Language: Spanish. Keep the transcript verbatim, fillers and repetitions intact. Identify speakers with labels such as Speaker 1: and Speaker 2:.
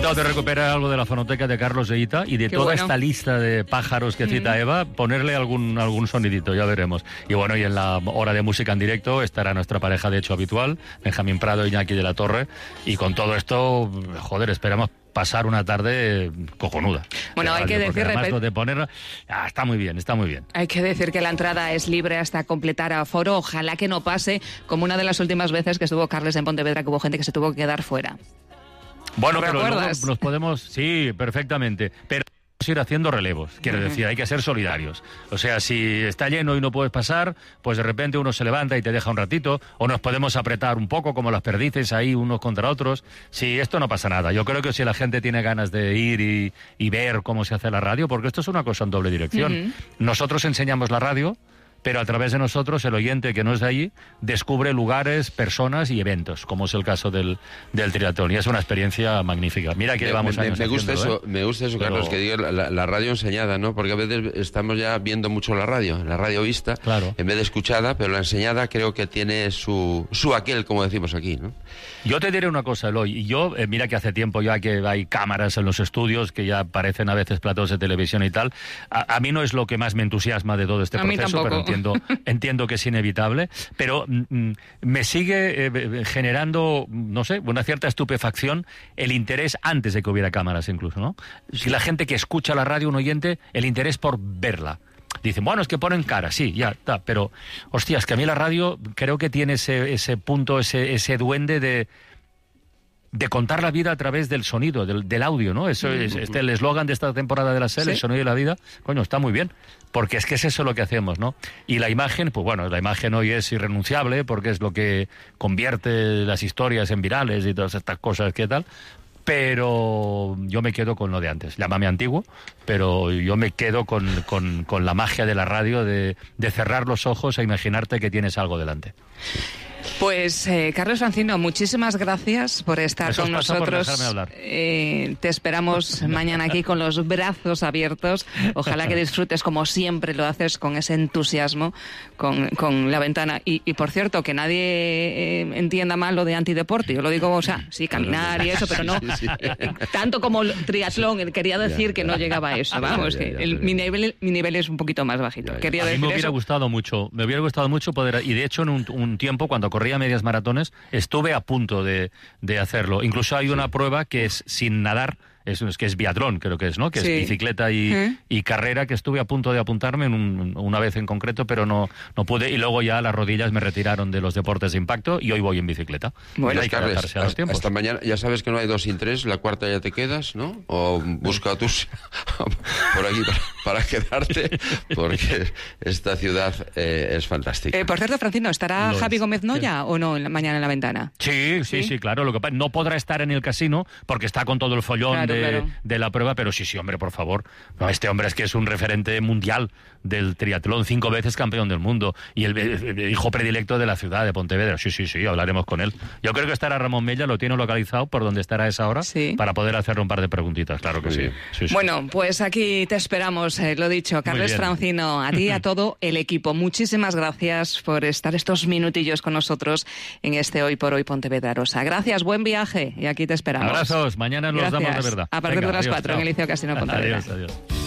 Speaker 1: intentado de recuperar algo de la fonoteca de Carlos Eita y de
Speaker 2: Qué
Speaker 1: toda
Speaker 2: bueno.
Speaker 1: esta lista de pájaros que cita
Speaker 2: Mm.
Speaker 1: Eva, ponerle algún, algún sonidito, ya veremos. Y bueno, y en la hora de música en directo estará nuestra pareja de hecho habitual, Benjamín Prado y Iñaki de la Torre, y con todo esto, joder, esperamos pasar una tarde cojonuda.
Speaker 2: Bueno,
Speaker 1: de
Speaker 2: hay que
Speaker 1: radio, porque
Speaker 2: decir,
Speaker 1: además
Speaker 2: repet-
Speaker 1: lo de poner, ah, está muy bien, está muy bien.
Speaker 2: Hay que decir que la entrada es libre hasta completar aforo. Ojalá que no pase como una de las últimas veces que estuvo Carles en Pontevedra, que hubo gente que se tuvo que quedar fuera.
Speaker 1: Bueno,
Speaker 2: ¿Te
Speaker 1: pero luego
Speaker 2: acuerdas?
Speaker 1: nos podemos... Sí, perfectamente. Pero vamos a ir haciendo relevos, quiero
Speaker 2: Ujú.
Speaker 1: decir, hay que ser solidarios. O sea, si está lleno y no puedes pasar, pues de repente uno se levanta y te deja un ratito, o nos podemos apretar un poco como las perdices ahí unos contra otros. Sí, esto no pasa nada. Yo creo que si la gente tiene ganas de ir y, y ver cómo se hace la radio, porque esto es una cosa en doble dirección.
Speaker 2: Ujú.
Speaker 1: Nosotros enseñamos la radio, pero a través de nosotros, el oyente que no es de allí, descubre lugares, personas y eventos, como es el caso del, del triatlón. Y es una experiencia magnífica. Mira que
Speaker 3: Me,
Speaker 1: llevamos
Speaker 3: me,
Speaker 1: años
Speaker 3: me gusta
Speaker 1: haciéndolo,
Speaker 3: eso,
Speaker 1: ¿eh?
Speaker 3: me gusta eso,
Speaker 1: Pero-
Speaker 3: Carlos, que diga la, la radio enseñada, ¿no? Porque a veces estamos ya viendo mucho la radio, la radio vista,
Speaker 1: Claro.
Speaker 3: en vez de escuchada, pero la enseñada creo que tiene su, su aquel, como decimos aquí, ¿no?
Speaker 1: Yo te diré una cosa, Eloy. Y yo, eh, mira que hace tiempo ya que hay cámaras en los estudios, que ya aparecen a veces platos de televisión y tal. A, a mí no es lo que más me entusiasma de todo este
Speaker 2: A mí
Speaker 1: proceso, pero
Speaker 2: tampoco.
Speaker 1: entiendo, entiendo que es inevitable. Pero mm, mm, me sigue eh, generando, no sé, una cierta estupefacción el interés antes de que hubiera cámaras incluso, ¿no? Si la gente que escucha la radio, un oyente, el interés por verla. Dicen, bueno, es que ponen cara, sí, ya está, pero, hostias, que a mí la radio creo que tiene ese, ese punto, ese, ese duende de, de contar la vida a través del sonido, del, del audio, ¿no? Eso es este, el eslogan de esta temporada de la serie,
Speaker 2: Sí.
Speaker 1: el sonido de la vida, coño, está muy bien, porque es que es eso lo que hacemos, ¿no? Y la imagen, pues bueno, la imagen hoy es irrenunciable, porque es lo que convierte las historias en virales y todas estas cosas que tal, pero yo me quedo con lo de antes. Llámame antiguo, pero yo me quedo con, con, con la magia de la radio, de, de cerrar los ojos e imaginarte que tienes algo delante.
Speaker 2: Pues, eh, Carlos Francino, muchísimas gracias por estar
Speaker 1: Eso
Speaker 2: con
Speaker 1: os pasa por
Speaker 2: nosotros.
Speaker 1: dejarme hablar.
Speaker 2: Eh, te esperamos mañana aquí con los brazos abiertos. Ojalá que disfrutes como siempre lo haces, con ese entusiasmo, con, con La Ventana. Y, y, por cierto, que nadie eh, entienda mal lo de antideporte. Yo lo digo, o sea, sí, caminar y eso, pero no
Speaker 3: Sí, sí, sí.
Speaker 2: eh, tanto como el triatlón. Quería decir
Speaker 3: Ya,
Speaker 2: que
Speaker 3: ya.
Speaker 2: no llegaba a eso. Vamos,
Speaker 3: Ya,
Speaker 2: que
Speaker 3: ya,
Speaker 2: el-
Speaker 3: ya.
Speaker 2: mi, nivel, mi nivel es un poquito más bajito.
Speaker 3: Ya, ya.
Speaker 2: Quería
Speaker 1: A mí
Speaker 2: decir
Speaker 1: me hubiera
Speaker 2: eso.
Speaker 1: gustado mucho, me hubiera gustado mucho poder, y de hecho en un, un tiempo cuando corría medias maratones estuve a punto de, de hacerlo. Incluso hay una prueba que es sin nadar, es, es que es biatlón, creo que es, ¿no? Que
Speaker 2: Sí.
Speaker 1: es bicicleta y,
Speaker 2: ¿Eh?
Speaker 1: y carrera, que estuve a punto de apuntarme en un- una vez en concreto, pero no, no pude, y luego ya las rodillas me retiraron de los deportes de impacto y hoy voy en bicicleta.
Speaker 2: Bueno,
Speaker 1: hay que
Speaker 3: Carles,
Speaker 1: adaptarse a los
Speaker 3: hasta,
Speaker 1: tiempos.
Speaker 3: hasta mañana. Ya sabes que no hay dos sin tres, la cuarta ya te quedas, ¿no? O busca tus por aquí para, para quedarte, porque esta ciudad eh, es fantástica.
Speaker 2: Eh, por cierto, Francino, ¿estará
Speaker 1: Lo
Speaker 2: Javi
Speaker 1: es.
Speaker 2: Gómez Noya o no en la- mañana en La Ventana?
Speaker 1: Sí, sí,
Speaker 2: ¿Sí?
Speaker 1: sí, claro. Lo que pasa, no podrá estar en el casino porque está con todo el follón
Speaker 2: Claro,
Speaker 1: de,
Speaker 2: claro.
Speaker 1: de la prueba, pero sí, sí, hombre, por favor. No, este hombre es que es un referente mundial del triatlón, cinco veces campeón del mundo y el, el- el hijo predilecto de la ciudad de Pontevedra. Sí, sí, sí, hablaremos con él. Yo creo que estará Ramón Mella, lo tiene localizado por donde estará a esa hora
Speaker 2: Sí.
Speaker 1: para poder hacerle un par de preguntitas, claro que
Speaker 3: Muy
Speaker 1: sí.
Speaker 3: bien.
Speaker 1: Sí, sí.
Speaker 2: Bueno, pues aquí te esperamos, eh, lo dicho, Carles
Speaker 1: bien.
Speaker 2: Francino, a ti y a todo el equipo. Muchísimas gracias por estar estos minutillos con nosotros en este Hoy por Hoy Pontevedra Rosa. Gracias, buen viaje y aquí te esperamos.
Speaker 1: Abrazos, mañana nos
Speaker 2: Gracias.
Speaker 1: damos de verdad.
Speaker 2: A partir
Speaker 1: Venga,
Speaker 2: de las
Speaker 1: adiós,
Speaker 2: cuatro en
Speaker 1: chao.
Speaker 2: el Liceo Casino Pontevedra.
Speaker 1: Adiós, adiós.